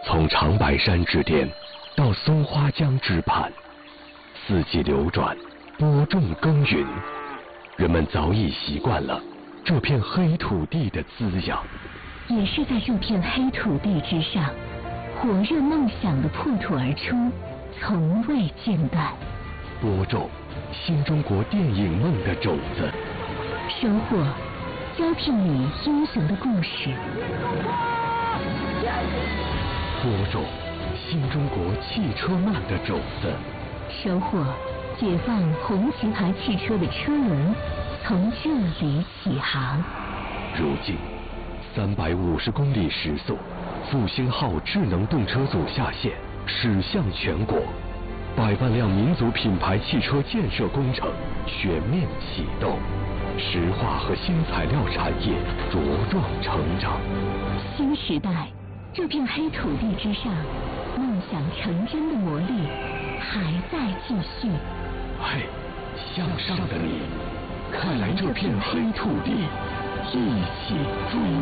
从长白山之巅到松花江之畔，四季流转，播种耕耘，人们早已习惯了这片黑土地的滋养。 也是在这片黑土地之上，火热梦想的破土而出，从未间断。 播种新中国电影梦的种子， 收获招聘你英雄的故事。 播种新中国汽车梦的种子， 收获解放红旗牌汽车的车轮从这里起航。 如今350公里时速，复兴号智能动车组下线，驶向全国，100万辆民族品牌汽车建设工程全面启动，石化和新材料产业茁壮成长。 新时代，这片黑土地之上，梦想成真的魔力还在继续。 嘿，向上的你，快来这片黑土地，一起追梦。